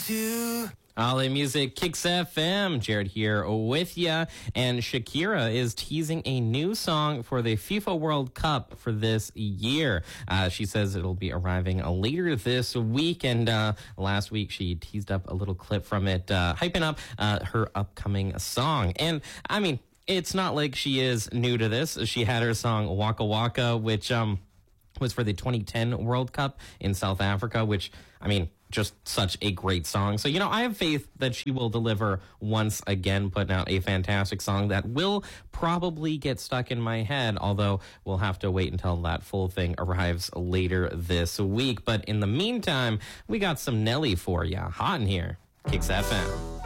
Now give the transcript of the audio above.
All in Music Kicks FM. Jared here with ya. And Shakira is teasing a new song for the FIFA World Cup for this year. She says it'll be arriving later this week. And last week she teased up a little clip from it, hyping up her upcoming song. And I mean, it's not like she is new to this. She had her song Waka Waka, which was for the 2010 World Cup in South Africa, which, I mean, just such a great song. So, I have faith that she will deliver once again, putting out a fantastic song that will probably get stuck in my head, although we'll have to wait until that full thing arrives later this week. But in the meantime, we got some Nelly for ya. Hot in here. Kicks FM.